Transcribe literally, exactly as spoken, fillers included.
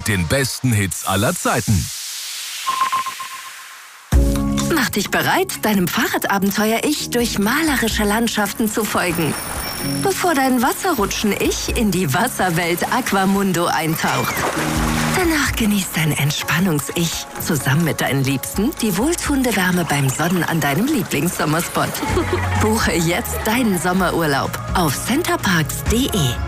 den besten Hits aller Zeiten. Mach dich bereit, deinem Fahrradabenteuer-Ich durch malerische Landschaften zu folgen, bevor dein Wasserrutschen-Ich in die Wasserwelt Aquamundo eintaucht. Danach genießt dein Entspannungs-Ich zusammen mit deinen Liebsten die wohltuende Wärme beim Sonnen an deinem Lieblingssommerspot. Buche jetzt deinen Sommerurlaub auf centerparks punkt de.